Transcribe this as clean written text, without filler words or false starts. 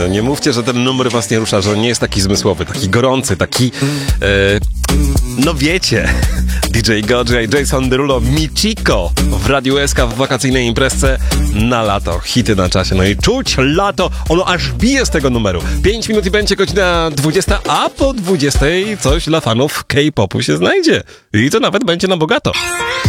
No nie mówcie, że ten numer was nie rusza, że on nie jest taki zmysłowy, taki gorący, taki... no wiecie, DJ Godzia i Jason Derulo, Michiko w Radiu SK w wakacyjnej imprezce na lato. Hity na czasie. No i czuć lato, ono aż bije z tego numeru. 5 minut i będzie godzina 20, a po 20 coś dla fanów K-popu się znajdzie. I to nawet będzie na bogato.